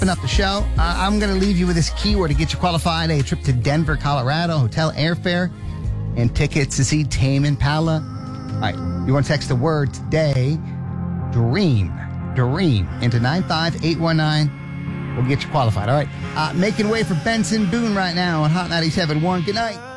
wrapping up the show. I'm going to leave you with this keyword to get you qualified. A trip to Denver, Colorado, hotel airfare, and tickets to see Tame Impala. All right, you want to text the word today, dream, into 95819. We'll get you qualified. All right, making way for Benson Boone right now on Hot 97.1. Good night.